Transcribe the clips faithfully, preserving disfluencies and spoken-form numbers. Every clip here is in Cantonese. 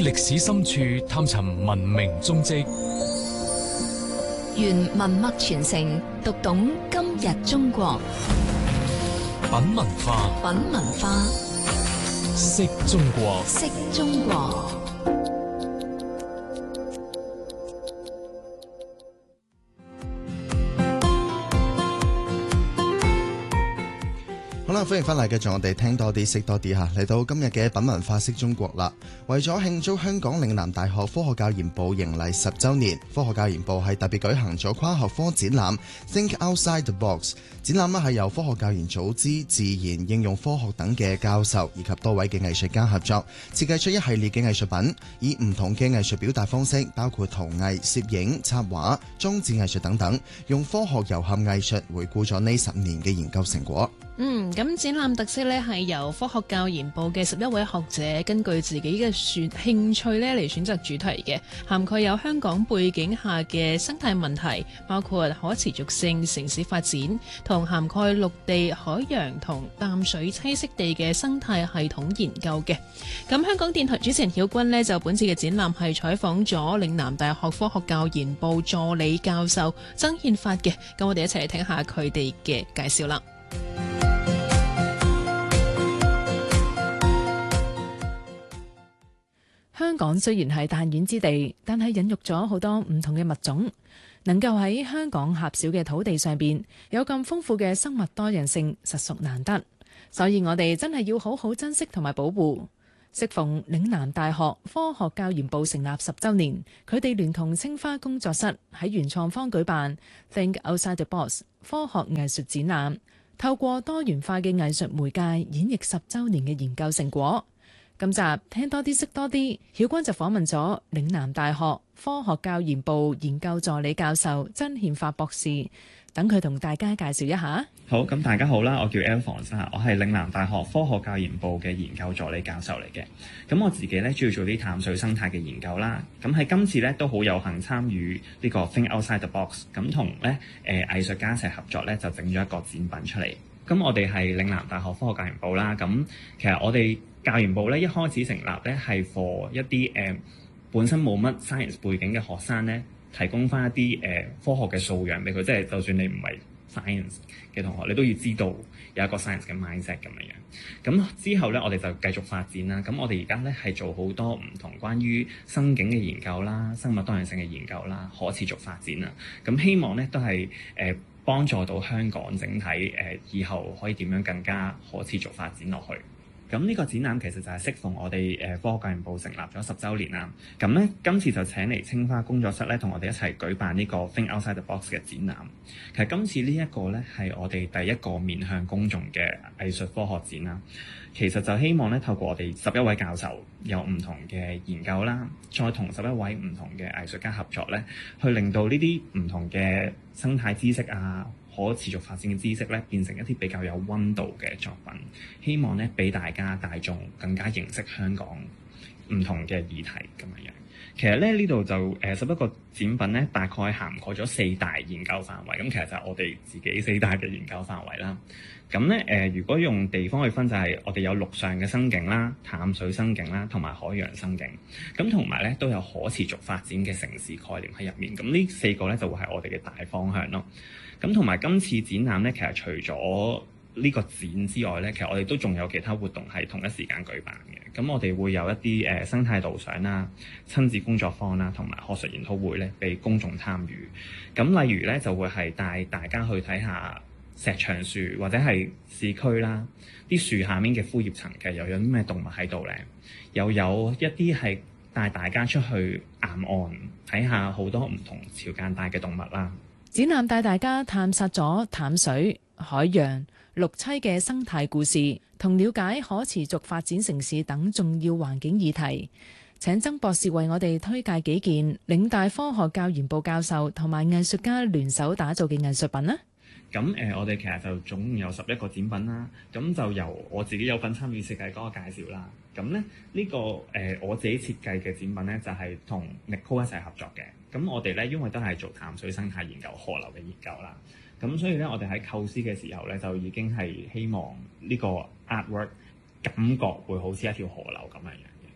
歷史深處探尋文明蹤跡， 願文脈傳承，讀懂今日中國。 品文化， 品文化， 識中國， 識中國。 好啦，歡迎翻嚟，繼續我哋聽多啲，識多啲吓。嚟到今日嘅品文化識中國啦。為咗慶祝香港嶺南大學科學教研部迎嚟十週年，科學教研部係特別舉行咗跨學科展覽 Think Outside the Box。展覽咧係由科學教研組織、自然應用科學等嘅教授以及多位嘅藝術家合作，設計出一系列嘅藝術品，以唔同嘅藝術表達方式，包括陶藝、攝影、插畫、裝置藝術等等，用科學糅合藝術回顧咗呢十年嘅研究成果。 嗯，咁展覽特色咧係由科學教研部嘅十一位學者根據自己嘅選興趣咧嚟選擇主題嘅，涵蓋有香港背景下嘅生態問題，包括可持續性城市發展，同涵蓋陸地、海洋同淡水棲息地嘅生態系統研究嘅。咁香港電台主持人曉君呢，就本次嘅展覽係採訪咗嶺南大學科學教研部助理教授曾憲發嘅，咁我哋一齊嚟聽下佢哋嘅介紹啦。香港雖然係彈丸之地，但係孕育咗好多唔同嘅物種，能夠喺香港狹小嘅土地上邊有咁豐富嘅生物多樣性，實屬難得。所以我哋真係要好好珍惜同埋保護。適逢嶺南大學科學教研部成立十週年，佢哋聯同青花工作室喺原創坊舉辦 Think Outside the Box 科學藝術展覽，透過多元化嘅藝術媒介演繹十週年嘅研究成果。今集聽多啲識多啲，曉君就訪問咗嶺南大學科學教研部研究助理教授曾憲發博士，等佢同大家介紹一下。 好，咁大家好啦，我叫 Alphonse， 我係嶺南大學科學教研部嘅研究助理教授嚟嘅。咁我自己咧主要做啲淡水生態嘅研究啦。咁喺今次咧都好有幸參與呢個 Think Outside the Box， 咁同咧誒藝術家一齊合作咧，就整咗一個展品出嚟。咁我哋係嶺南大學科學教研部啦。咁其實我哋教研部咧一開始成立咧係 for 一啲誒、呃、本身冇乜 science 背景嘅學生咧，提供翻一啲誒、呃、科學嘅素養俾佢，即係就算你唔係 science 嘅同學，你都要知道有一個 science 嘅 mindset 咁樣樣。咁之後咧，我哋就繼續發展啦。咁我哋而家咧係做好多唔同關於生境嘅研究啦、生物多樣性嘅研究啦、可持續發展啦。咁希望咧都係誒、呃、幫助到香港整體誒、呃、以後可以點樣更加可持續發展落去。咁呢個展覽其實就係適逢我哋誒科學教研部成立咗十週年啦。咁咧今次就請嚟青花工作室咧，同我哋一齊舉辦呢個 Think Outside the Box 嘅展覽。其實今次呢一個咧係我哋第一個面向公眾嘅藝術科學展啦。其實就希望咧透過我哋十一位教授有唔同嘅研究啦，再同十一位唔同嘅藝術家合作咧，去令到呢啲唔同嘅生態知識啊、可持續發展嘅知識咧，變成一啲比較有溫度嘅作品，希望咧俾大家大眾更加認識香港唔同嘅議題咁樣樣。其實咧呢度就誒十一個展品咧，大概涵蓋咗四大研究範圍。咁其實就係我哋自己四大嘅研究範圍啦。咁咧誒，如果用地方去分，就係我哋有陸上嘅生境啦、淡水生境啦，同埋海洋生境。咁同埋咧都有可持續發展嘅城市概念喺入面。咁呢四個咧就會係我哋嘅大方向咯。咁同埋今次展覽咧，其實除咗呢個展之外咧，其實我哋都仲有其他活動係同一時間舉辦嘅。咁我哋會有一啲誒、呃、生態導賞啦、親子工作坊啦，同埋學術研討會咧，俾公眾參與。咁例如咧，就會係帶大家去睇下石牆樹或者係市區啦，啲樹下面嘅枯葉層嘅又有啲咩動物喺度咧？又有一啲係帶大家出去岩岸睇下好多唔同潮間帶嘅動物啦。 展覽帶大家探索咗淡水、海洋、陸棲嘅生態故事，同了解可持續發展城市等重要環境議題。請曾博士為我哋推介幾件嶺大科學教研部教授同埋藝術家聯手打造嘅藝術品呢？ 咁誒、呃，我哋其實就總共有十一個展品啦。咁就由我自己有份參與設計嗰個介紹啦。咁咧呢、呢個誒、呃、我自己設計嘅展品咧，就係同 Nicole 一齊合作嘅。咁我哋咧因為都係做淡水生態研究、河流嘅研究啦。咁所以咧，我哋喺構思嘅時候咧，就已經係希望呢個 artwork 感覺會好似一條河流咁樣樣嘅。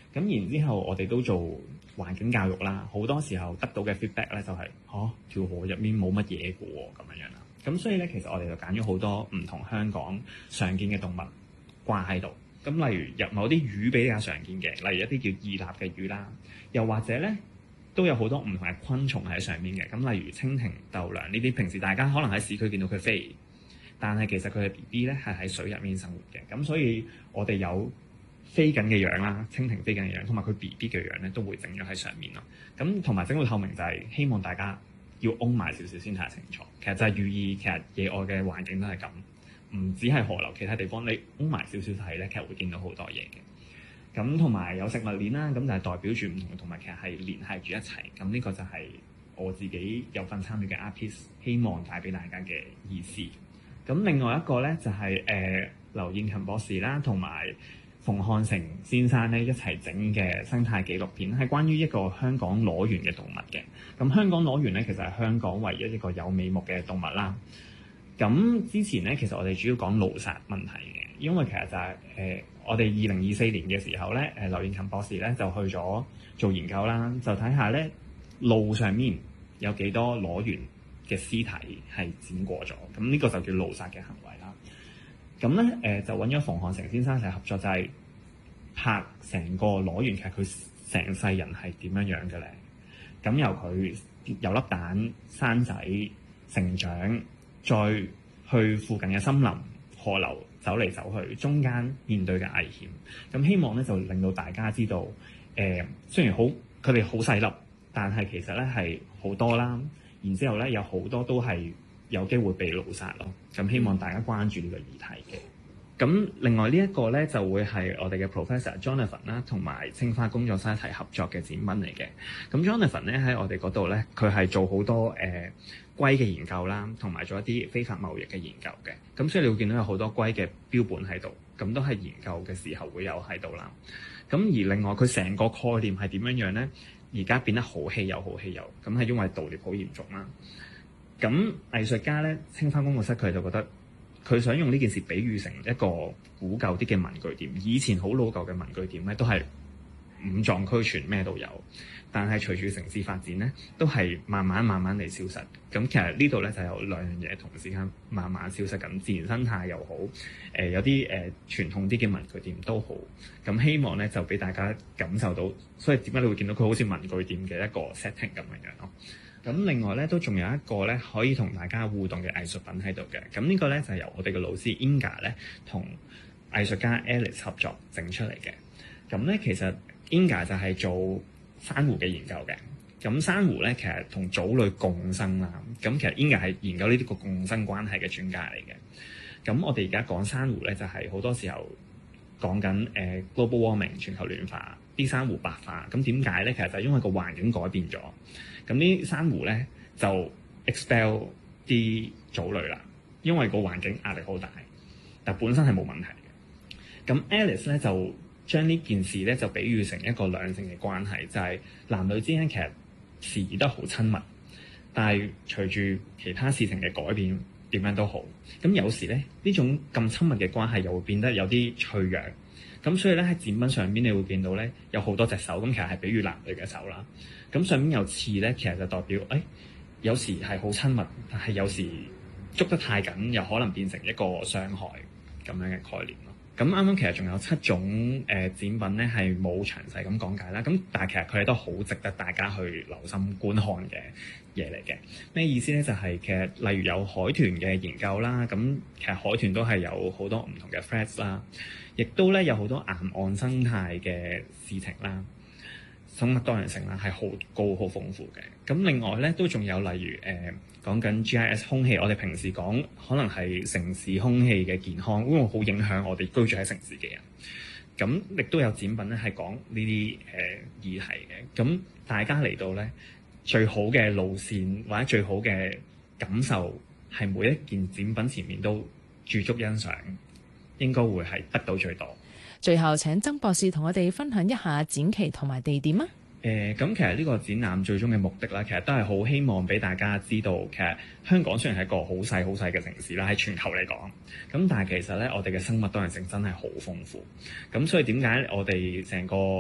咁然之後我哋都做環境教育啦，好多時候得到嘅 feedback 咧就係、是，嚇條河入面冇乜嘢嘅喎，咁樣樣啦。咁所以咧，其實我哋就揀咗好多唔同香港常見嘅動物掛喺度。咁例如入某啲魚比較常見嘅，例如一啲叫異鈉嘅魚啦，又或者咧都有好多唔同嘅昆蟲喺上面嘅。咁例如蜻蜓、豆娘呢啲，平時大家可能喺市區見到佢飛，但係其實佢嘅 B B 咧係喺水入面生活嘅。咁所以我哋有飛緊嘅樣啦，蜻蜓飛緊嘅樣，同埋佢 B B 嘅樣咧都會整咗喺上面咯。咁同埋整到透明就係希望大家要擁埋少少先睇得清楚。其實就係寓意，其實野外嘅環境都係咁。唔止係河流，其他地方你擁埋少少睇咧，其實會見到好多嘢嘅。咁同埋有食物鏈啦，咁就係代表住唔同嘅動物其實係連繫住一齊。咁呢個就係我自己有份參與嘅 art piece，希望帶俾大家嘅意思。咁另外一個咧就係、是、誒、呃、劉燕勤博士啦，同埋馮漢成先生咧一齊整嘅生態紀錄片，係關於一個香港瘰螈嘅動物嘅。咁香港瘰螈咧其實係香港唯一一個有尾目嘅動物啦。咁之前咧，其實我哋主要講路殺問題嘅，因為其實就係、是、誒、呃、我哋二零二四年嘅時候咧，誒劉燕勤博士咧就去咗做研究啦，就睇下咧路上面有幾多瘰螈嘅屍體係剪過咗，咁呢個就叫路殺嘅行為啦。咁咧誒就揾咗馮漢成先生一齊合作，就係、是、拍成個瘰螈，其實佢成世人係點樣樣嘅咧？咁由佢由粒蛋生仔成長。再去附近嘅森林、河流走嚟走去，中間面對嘅危險，咁希望咧就令到大家知道，誒、呃、雖然好佢哋好細粒，但係其實咧係好多啦。然之後咧有好多都係有機會被路殺咯。咁希望大家關注呢個議題嘅。咁另外呢一個咧就會係我哋嘅 Professor Jonathan 啦，同埋青花工作室一齊合作嘅展品嚟嘅。咁 Jonathan 咧喺我哋嗰度咧，佢係做好多誒、呃龜嘅研究啦，同埋做一啲非法貿易嘅研究嘅，咁所以你會見到有好多龜嘅標本喺度，咁都係研究嘅時候會有喺度啦。咁而另外佢成個概念係點樣樣咧？而家變得好稀有，好稀有，咁係因為盜獵好嚴重啦。咁藝術家咧，青花工作室佢就覺得佢想用呢件事比喻成一個古舊啲嘅文具店，以前好老舊嘅文具店咧都係五臟俱全，咩都有。但係隨住城市發展咧，都係慢慢慢慢地消失。咁其實呢度咧就有兩樣嘢同時間慢慢消失緊，自然生態又好，誒、呃、有啲誒、呃、傳統啲嘅文具店都好。咁希望咧就俾大家感受到，所以點解你會見到佢好似文具店嘅一個 setting 咁樣樣咯。咁另外咧都仲有一個咧可以同大家互動嘅藝術品喺度嘅。咁呢個咧就係由我哋嘅老師 Inga 咧同藝術家 Alice 合作整出嚟嘅。咁咧其實 Inga 就係做珊瑚嘅研究嘅，咁珊瑚咧其實同藻類共生啦，咁其實 Inga 係研究呢啲個共生關係嘅專家嚟嘅。咁我哋而家講珊瑚咧，就係、是、好多時候講緊誒 global warming 全球暖化，啲珊瑚白化，咁點解咧？其實就係因為個環境改變咗，咁啲珊瑚咧就 expel 啲藻類啦，因為個環境壓力好大，但本身係冇問題嘅。咁 Alice 咧就將呢件事咧就比喻成一個兩性嘅關係，就係、是、男女之間其實時而都好親密，但係隨住其他事情嘅改變，點樣都好，咁有時咧呢種咁親密嘅關係又會變得有啲脆弱，咁所以咧喺展品上邊你會見到咧有好多隻手，咁其實係比喻男女嘅手啦。咁上面有刺咧，其實就代表誒、哎、有時係好親密，但係有時捉得太緊，又可能變成一個傷害咁樣嘅概念咯。咁啱啱其實仲有七種誒、呃、展品咧係冇詳細咁講解啦，咁但係其實佢哋都好值得大家去留心觀看嘅嘢嚟嘅。咩意思咧？就係、是、其實例如有海豚嘅研究啦，咁其實海豚都係有好多唔同嘅 threats 啦，亦都咧有好多岩岸生態嘅事情啦，生物多樣性啦係好高好豐富嘅。咁另外咧都仲有例如誒、呃、講緊 G I S 空氣，我哋平時講可能係城市空氣嘅健康，因為好影響我哋居住喺城市嘅人。咁亦都有展品咧係講呢啲誒議題嘅。咁大家嚟到咧最好嘅路線或者最好嘅感受係每一件展品前面都駐足欣賞，應該會係得到最多。 最後請曾博士同我哋分享一下展期同埋地點啊！ 誒咁、呃、其實呢個展覽最終嘅目的啦，其實都係好希望俾大家知道，其實香港雖然係一個好細好細嘅城市啦，喺全球嚟講，咁但係其實咧，我哋嘅生物多樣性真係好豐富。咁所以點解我哋成個誒、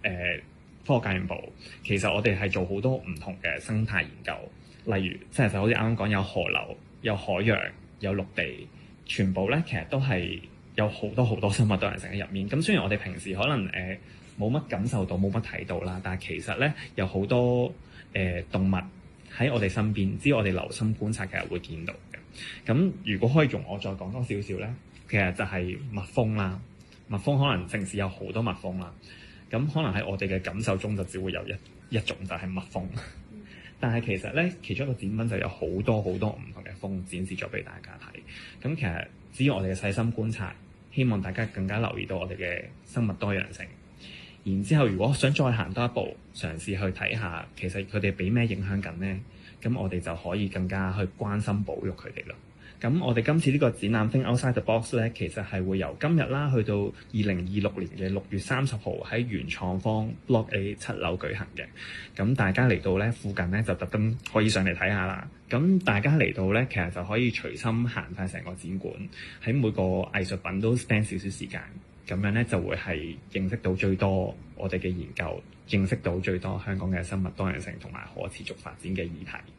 呃、科學教研部，其實我哋係做好多唔同嘅生態研究，例如即係就好似啱啱講有河流、有海洋、有陸地，全部咧其實都係有好多好多生物多樣性喺入面。咁雖然我哋平時可能誒冇乜感受到、冇乜睇到啦，但係其實咧有好多誒、呃、動物喺我哋身邊，只要我哋留心觀察，其實會見到嘅。咁如果可以用我再講多少少咧，其實就係蜜蜂啦。蜜蜂可能城市有好多蜜蜂啦，咁可能喺我哋嘅感受中就只會有一一種就係蜜蜂，但係其實咧其中一個展品就有好多好多唔同嘅蜂展示咗俾大家睇。咁其實只要我哋嘅細心觀察，希望大家更加留意到我哋嘅生物多樣性。然之後如果想再行多一步，嘗試去睇下其實佢哋俾咩影響緊呢，咁我哋就可以更加去關心保育佢哋啦。咁我哋今次呢個展覽 Think Outside the Box 咧，其實係會由今日啦，去到二零二六年嘅六月三十號喺元創方 Block A 七樓舉行嘅。咁大家嚟到咧附近咧就特登可以上嚟睇下啦。咁大家嚟到咧，其實就可以隨心行晒成個展館，喺每個藝術品都 spend 少少時間，咁樣咧就會係認識到最多我哋嘅研究，認識到最多香港嘅生物多樣性同埋可持續發展嘅議題。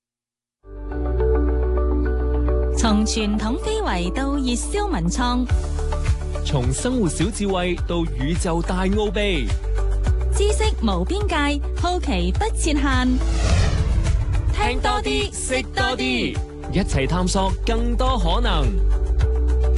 從傳統非遺到熱銷文創， 從生活小智慧到宇宙大奧秘， 知識無邊界，好奇不設限。 聽多啲，識多啲，一齊探索更多可能。